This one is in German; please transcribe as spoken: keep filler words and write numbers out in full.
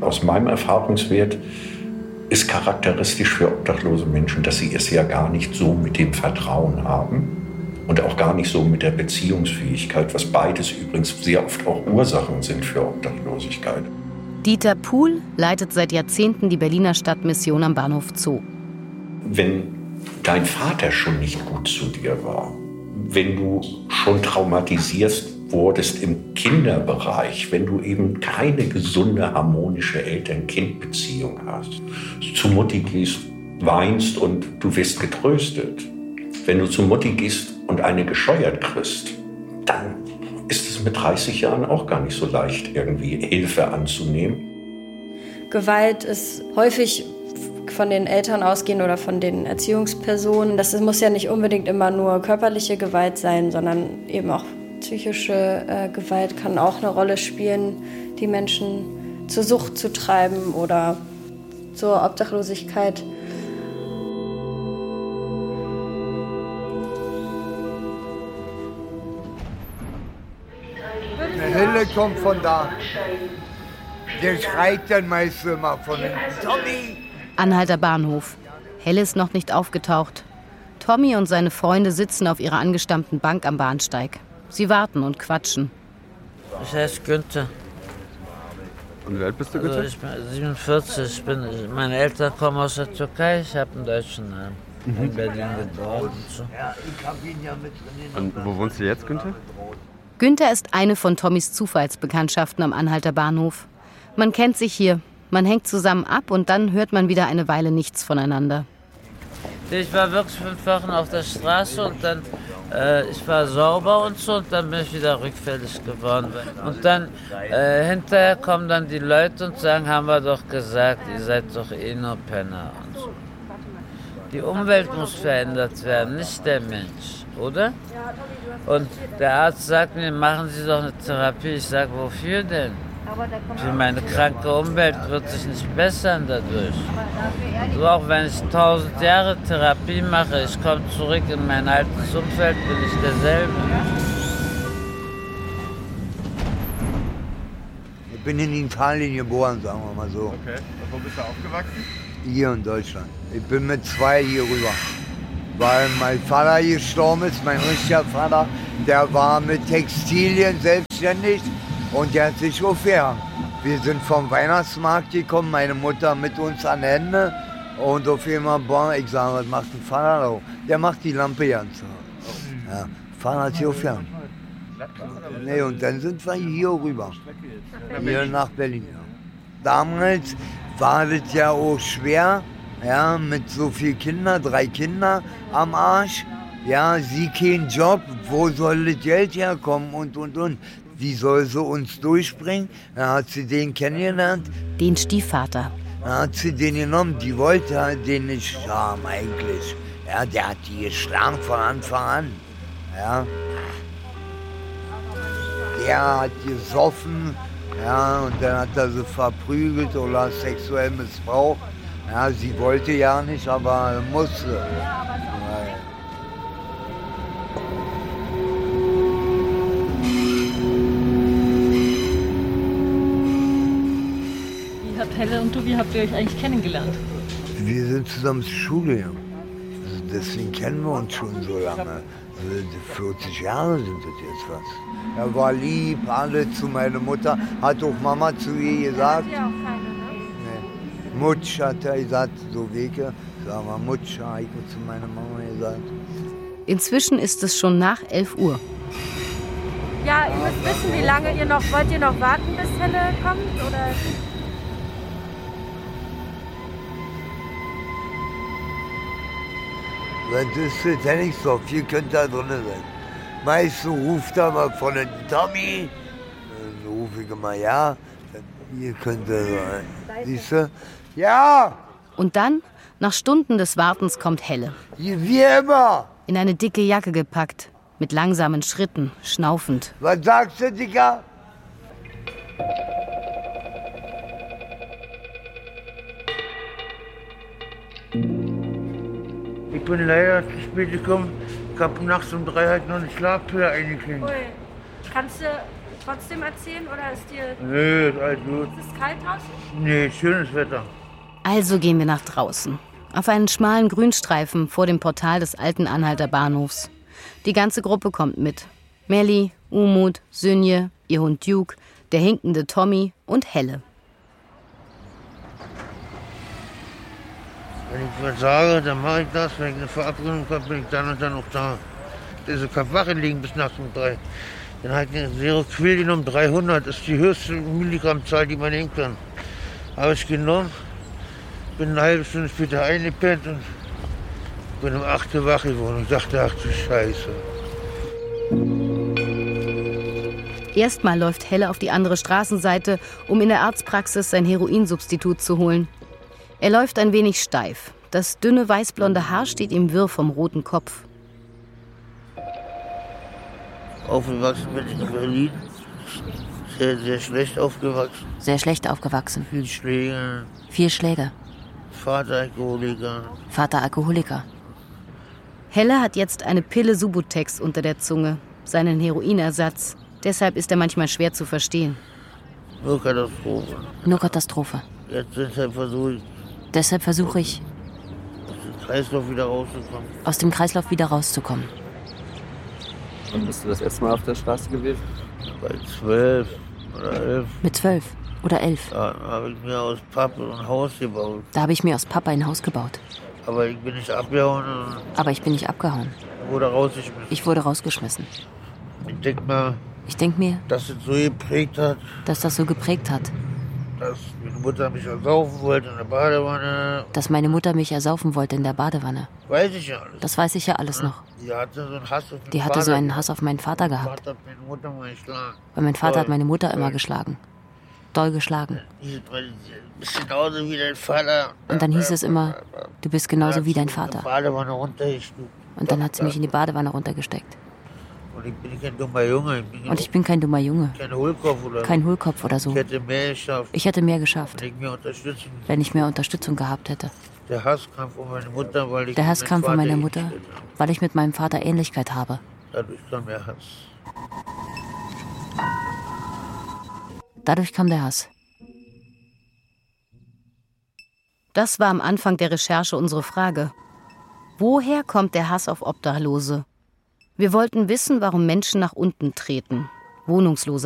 aus meinem Erfahrungswert ist charakteristisch für obdachlose Menschen, dass sie es ja gar nicht so mit dem Vertrauen haben und auch gar nicht so mit der Beziehungsfähigkeit, was beides übrigens sehr oft auch Ursachen sind für Obdachlosigkeit. Dieter Puhl leitet seit Jahrzehnten die Berliner Stadtmission am Bahnhof Zoo. Wenn dein Vater schon nicht gut zu dir war, wenn du schon traumatisiert wurdest im Kinderbereich, wenn du eben keine gesunde, harmonische Eltern-Kind-Beziehung hast, zu Mutti gehst, weinst und du wirst getröstet. Wenn du zu Mutti gehst und eine gescheuert kriegst, dann ist es mit dreißig Jahren auch gar nicht so leicht, irgendwie Hilfe anzunehmen. Gewalt ist häufig von den Eltern ausgehen oder von den Erziehungspersonen. Das muss ja nicht unbedingt immer nur körperliche Gewalt sein, sondern eben auch psychische äh, Gewalt kann auch eine Rolle spielen, die Menschen zur Sucht zu treiben oder zur Obdachlosigkeit. Eine Helle kommt von da. Der schreit dann meist immer von hinten. Tommy! Anhalter Bahnhof. Helle ist noch nicht aufgetaucht. Tommy und seine Freunde sitzen auf ihrer angestammten Bank am Bahnsteig. Sie warten und quatschen. Ich heiße Günther. Und wie alt bist du, also Günther? Ich bin siebenundvierzig. Ich bin, meine Eltern kommen aus der Türkei. Ich habe einen deutschen Namen. Mhm. In Berlin geboren und so. Und wo wohnst du jetzt, Günther? Günther ist eine von Tommys Zufallsbekanntschaften am Anhalter Bahnhof. Man kennt sich hier. Man hängt zusammen ab und dann hört man wieder eine Weile nichts voneinander. Ich war wirklich fünf Wochen auf der Straße und dann, äh, ich war sauber und so und dann bin ich wieder rückfällig geworden. Und dann, äh, hinterher kommen dann die Leute und sagen, haben wir doch gesagt, ihr seid doch eh nur Penner und so. Die Umwelt muss verändert werden, nicht der Mensch, oder? Und der Arzt sagt mir, machen Sie doch eine Therapie. Ich sage, wofür denn? Für meine kranke Umwelt wird sich nicht bessern dadurch. So auch wenn ich tausend Jahre Therapie mache, ich komme zurück in mein altes Umfeld, bin ich derselbe. Ich bin in Italien geboren, sagen wir mal so. Okay, und wo bist du aufgewachsen? Hier in Deutschland. Ich bin mit zwei hier rüber. Weil mein Vater gestorben ist, mein richtiger Vater, der war mit Textilien selbstständig. Und der hat sich aufgehängt. Wir sind vom Weihnachtsmarkt gekommen, meine Mutter mit uns an Hände. Und auf einmal, boah, ich sage, was macht ein Vater da? Der macht die Lampe ganz. Ja, Vater hat sich aufgehängt. Nee, und dann sind wir hier rüber. Hier nach Berlin. Ja. Damals war das ja auch schwer, ja, mit so vielen Kindern, drei Kinder am Arsch. Ja, sie kein Job, wo soll das Geld herkommen und, und, und. Wie soll sie uns durchbringen? Dann hat sie den kennengelernt. Den Stiefvater. Dann hat sie den genommen. Die wollte den nicht haben eigentlich. Ja, der hat die geschlagen von Anfang an. Ja. Der hat gesoffen. Ja, und dann hat er sie verprügelt oder sexuell missbraucht. Ja, sie wollte ja nicht, aber musste. Ja. Helle und du, wie habt ihr euch eigentlich kennengelernt? Wir sind zusammen zur Schule gegangen. Also deswegen kennen wir uns schon so lange. Also vierzig Jahre sind das jetzt fast. Er war lieb, alle zu meiner Mutter. Hat auch Mama zu ihr gesagt. Ja, auch keine, ne? Nee. Mutsch hat er gesagt, so Wege. Sag mal, Mutsch, habe ich zu meiner Mama gesagt. Inzwischen ist es schon nach elf Uhr. Ja, ihr müsst wissen, wie lange ihr noch, wollt ihr noch warten, bis Helle kommt? Oder? Das ist das Henningsdorf, hier könnte er drin sein. Meist ruft er mal von den Tommy, dann rufe ich immer ja, hier könnte er sein. Siehst du? Ja! Und dann, nach Stunden des Wartens, kommt Helle. Wie immer! In eine dicke Jacke gepackt, mit langsamen Schritten, schnaufend. Was sagst du, Dicker? Ich bin leider zu spät gekommen. Ich habe nachts um drei halt noch eine Schlafpille eingekriegt. Ui. Kannst du trotzdem erzählen oder ist dir... Nö, ist alles gut. Ist es kalt draußen? Nee, schönes Wetter. Also gehen wir nach draußen. Auf einen schmalen Grünstreifen vor dem Portal des alten Anhalter Bahnhofs. Die ganze Gruppe kommt mit. Melli, Umut, Sünje, ihr Hund Duke, der hinkende Tommy und Helle. Wenn ich was sage, dann mache ich das. Wenn ich eine Verabredung habe, bin ich dann und dann auch da. Diese Wache liegen bis nachts um drei. Dann habe ich eine Seroquel um dreihundert. Das ist die höchste Milligrammzahl, die man nehmen kann. Habe ich genommen, bin eine halbe Stunde später eingepennt und bin um acht Uhr wach geworden und dachte, ach du Scheiße. Erstmal läuft Helle auf die andere Straßenseite, um in der Arztpraxis sein Heroinsubstitut zu holen. Er läuft ein wenig steif. Das dünne weißblonde Haar steht ihm wirr vom roten Kopf. Aufgewachsen bin ich in Berlin. Sehr, sehr schlecht aufgewachsen. Sehr schlecht aufgewachsen. Viel Schläge. Vier Schläge. Vater Alkoholiker. Vater Alkoholiker. Helle hat jetzt eine Pille Subutex unter der Zunge, seinen Heroinersatz. Deshalb ist er manchmal schwer zu verstehen. Nur Katastrophe. Nur Katastrophe. Jetzt deshalb versuche ich, Deshalb versuche ich, aus dem Kreislauf wieder rauszukommen. aus dem Kreislauf wieder rauszukommen. Wann bist du das erste Mal auf der Straße gewesen? Bei zwölf oder elf. Mit zwölf oder elf. Da habe ich mir aus Pappe ein Haus gebaut. Da habe ich mir aus Papa ein Haus gebaut. Aber ich bin nicht abgehauen und Aber ich bin nicht abgehauen. wurde rausgeschmissen. Ich wurde rausgeschmissen. Ich denke mal, Ich denke mir, dass es so geprägt hat, dass das so geprägt hat, dass meine Mutter mich ersaufen wollte in der Badewanne. dass meine Mutter mich ersaufen wollte in der Badewanne. Weiß ich ja alles. Das weiß ich ja alles noch. Die hatte so einen Hass auf meinen Die hatte Vater. so einen Hass auf meinen Vater Mein gehabt. Vater hat meine Mutter mal geschlagen. Weil mein Vater Doll. hat meine Mutter immer Doll. geschlagen. Doll geschlagen. Die bist genauso wie dein Vater. Und dann hieß es immer, du bist genauso wie dein In der Vater. Badewanne runtergestuft. Und dann hat sie mich in die Badewanne runtergesteckt. Und ich bin kein dummer Junge. Ich bin Und ich bin kein dummer Junge. kein Hohlkopf oder Kein Hohlkopf oder so. Ich hätte mehr geschafft. Ich hätte mehr geschafft, Wenn ich mir unterstützen. wenn ich mehr Unterstützung gehabt hätte. Der Hass kam von meiner Mutter, weil ich Der Hass mit kam von Vater meiner Mutter, gestellt habe. weil ich mit meinem Vater Ähnlichkeit habe. Dadurch kam der Hass. Dadurch kam der Hass. Das war am Anfang der Recherche unsere Frage. Woher kommt der Hass auf Obdachlose? Wir wollten wissen, warum Menschen nach unten treten, Wohnungslose